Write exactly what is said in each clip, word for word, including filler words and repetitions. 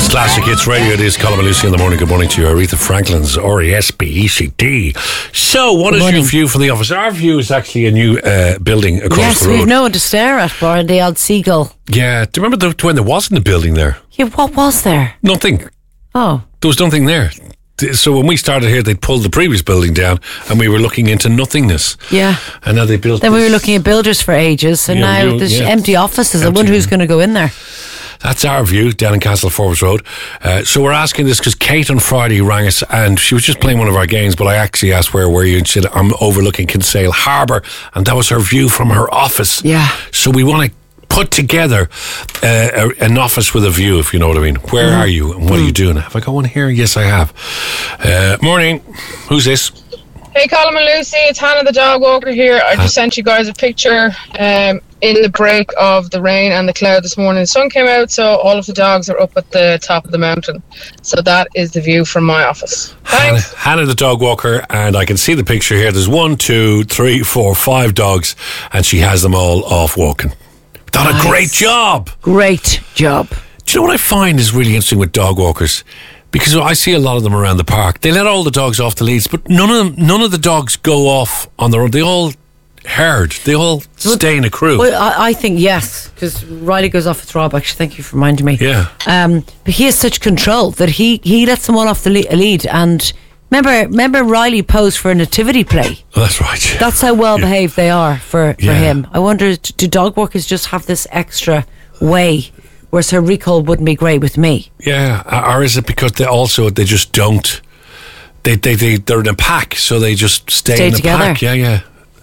It's Classic Hits Radio. It is Colin and Lucy in the morning. Good morning to you. Aretha Franklin's R E S P E C T. So, what Good is morning. your view from the office? Our view is actually a new uh, building across yes, the road. we've no one to stare at, bar the old seagull. Yeah. Do you remember the, when there wasn't a building there? Yeah, what was there? Nothing. Oh. There was nothing there. So when we started here, they'd pulled the previous building down and we were looking into nothingness. Yeah. And now they built Then we this. were looking at builders for ages, and Yeah, now you- there's yeah. empty offices. I Empty, wonder who's yeah. going to go in there. That's our view down in Castle Forbes Road. Uh, so we're asking this because Kate on Friday rang us and she was just playing one of our games, but I actually asked where were you and she said I'm overlooking Kinsale Harbour, and that was her view from her office. Yeah. So we want to put together uh, a, an office with a view, if you know what I mean. Where Mm-hmm. are you and what are you doing? Have I got one here? Yes, I have. Uh, morning. Who's this? Hey, Colin and Lucy, it's Hannah the dog walker here. I just sent you guys a picture um, in the break of the rain and the cloud this morning. The sun came out, so all of the dogs are up at the top of the mountain. So that is the view from my office. Hannah, Thanks. Hannah the dog walker, and I can see the picture here. There's one, two, three, four, five dogs, and she has them all off walking. Done Nice. a great job. Great job. Do you know what I find is really interesting with dog walkers? Because I see a lot of them around the park. They let all the dogs off the leads, but none of them, none of the dogs go off on their own. They all herd. They all stay in a crew. Well, I, I think yes, because Riley goes off with Rob. Actually, thank you for reminding me. Yeah. Um, but he has such control that he, he lets them all off the le- lead. And remember, remember Riley posed for a nativity play. Oh, that's right. That's how well behaved they are for, for Yeah. him. I wonder, do dog walkers just have this extra way, whereas her recall wouldn't be great with me? Yeah, or is it because they also they just don't? They they they they're in a pack, so they just stay, Stay in the together. pack. Yeah, yeah.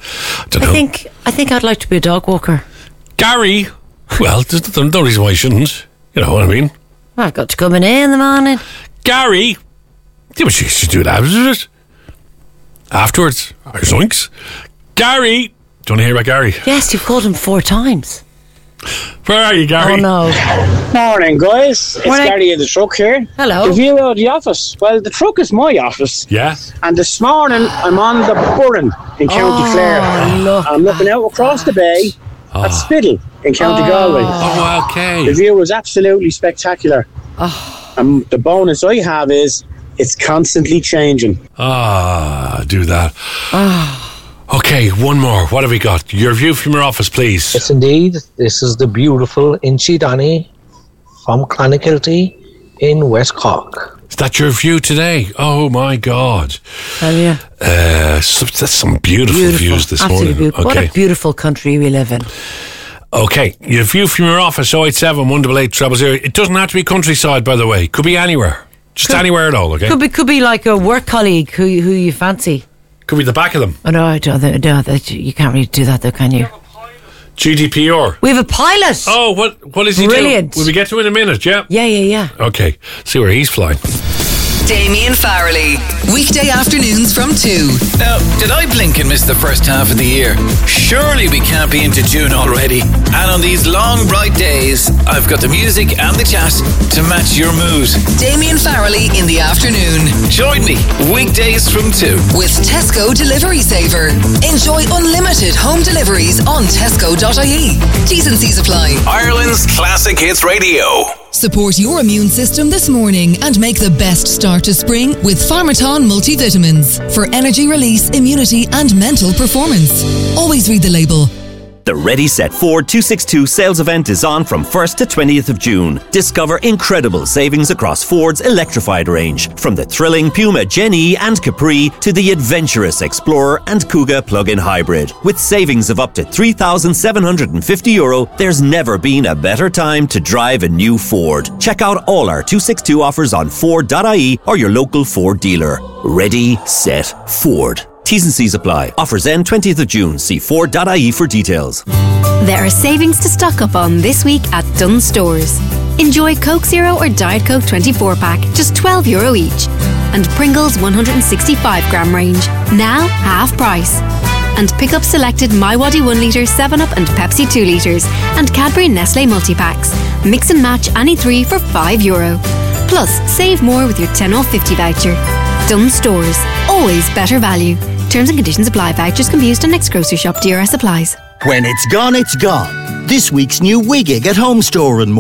I don't I know. think I think I'd like to be a dog walker. Gary. Well, there's, there's no reason why you shouldn't. You know what I mean? I've got to come in in the morning. Gary. Yeah, but you should do that afterwards. Afterwards, or zoinks. Gary. Do you want to hear about Gary? Yes, you've called him four times. Where are you, Gary? Oh no! Morning, guys. It's Morning. Gary in the truck here. Hello. The view of the office. Well, the truck is my office. Yeah. And this morning, I'm on the Burren in County Oh, Clare. look I'm looking out across the bay at Spittle in County Galway. Oh, okay. The view is absolutely spectacular. And the bonus I have is it's constantly changing. Ah, do that. Okay, one more. What have we got? Your view from your office, please. Yes, indeed. This is the beautiful Inchi Donny from Clonakilty in West Cork. Is that your view today? Oh my God! Tell you. Uh, so, that's some beautiful, Beautiful. views this Absolutely morning. beautiful. Okay, What a beautiful country we live in. okay. Your view from your office: oh eight seven, one eight eight, zero zero. It doesn't have to be countryside, by the way. Could be anywhere. Just Could- anywhere at all. Okay. Could be could be like a work colleague who you- who you fancy. Could be the back of them. Oh no, I don't. I don't that you can't really do that though, can you? G D P R. We have a pilot. Oh, what what is he Brilliant. doing? Will we get to it in a minute? Yeah. Yeah, yeah, yeah. Okay. See where he's flying. Damien Farrelly. Weekday afternoons from two. Now, did I blink and miss the first half of the year? Surely we can't be into June already. And on these long, bright days, I've got the music and the chat to match your mood. Damien Farrelly in the afternoon. Join me, weekdays from two. With Tesco Delivery Saver. Enjoy unlimited home deliveries on tesco dot I E. T's and C's apply. Ireland's Classic Hits Radio. Support your immune system this morning and make the best start to spring with Pharmaton multivitamins for energy release, immunity and mental performance. Always read the label. The Ready Set Ford two sixty-two sales event is on from first to twentieth of June. Discover incredible savings across Ford's electrified range, from the thrilling Puma Gen E and Capri to the adventurous Explorer and Kuga plug-in hybrid. With savings of up to three thousand seven hundred fifty euro, there's never been a better time to drive a new Ford. Check out all our two sixty-two offers on Ford dot I E or your local Ford dealer. Ready, set, Ford. T's and C's apply. Offers end twentieth of June. See Ford dot I E for details. There are savings to stock up on this week at Dunnes Stores. Enjoy Coke Zero or Diet Coke twenty-four pack, just twelve euro each. And Pringles one hundred sixty-five gram range, now half price. And pick up selected MiWadi one litre, seven up and Pepsi two litres and Cadbury Nestle multi-packs. Mix and match any three for five euro. Plus, save more with your ten off fifty voucher. Dunnes Stores. Always better value. Terms and conditions apply. Vouchers can be used on next grocery shop. D R S applies. When it's gone, it's gone. This week's new Wigig at Home Store and more.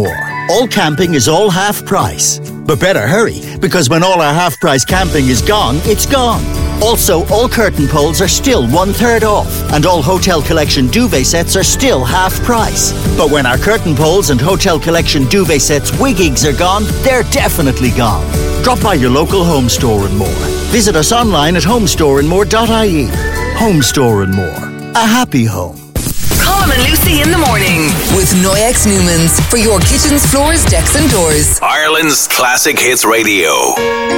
all camping is all half price. But better hurry, because when all our half price camping is gone, it's gone. Also, all curtain poles are still one third off, and all Hotel Collection duvet sets are still half price. But when our curtain poles and Hotel Collection duvet sets wiggigs are gone, they're definitely gone. Drop by your local Home Store and More. Visit us online at home store and more dot I E. Home Store and More. A happy home. Colm and Lucy in the morning with Noyex Newmans for your kitchens, floors, decks and doors. Ireland's Classic Hits Radio.